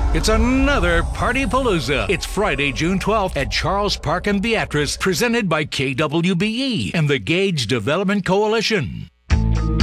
It's another Party-palooza. It's Friday, June 12th at Charles Park in Beatrice, presented by KWBE and the Gage Development Coalition.